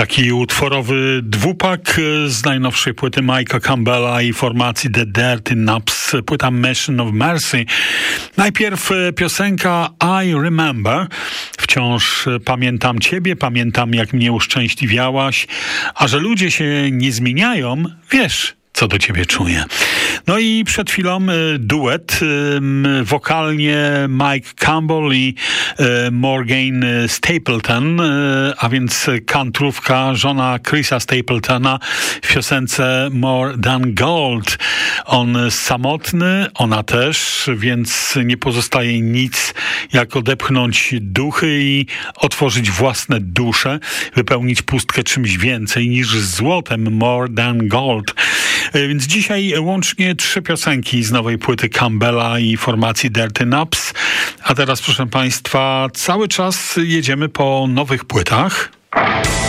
Taki utworowy dwupak z najnowszej płyty Mike'a Campbella i formacji The Dirty Knobs, płyta Mission of Mercy. Najpierw piosenka I Remember. Wciąż pamiętam ciebie, pamiętam jak mnie uszczęśliwiałaś, a że ludzie się nie zmieniają, wiesz, co do ciebie czuję. No i przed chwilą duet, wokalnie Mike Campbell i Morgan Stapleton, a więc kantrówka, żona Chrisa Stapletona w piosence More Than Gold. On samotny, ona też, więc nie pozostaje nic jak odepchnąć duchy i otworzyć własne dusze, wypełnić pustkę czymś więcej niż złotem, More Than Gold. Więc dzisiaj łącznie 3 piosenki z nowej płyty Campbella i formacji Dirty Knobs. A teraz, proszę Państwa, cały czas jedziemy po nowych płytach.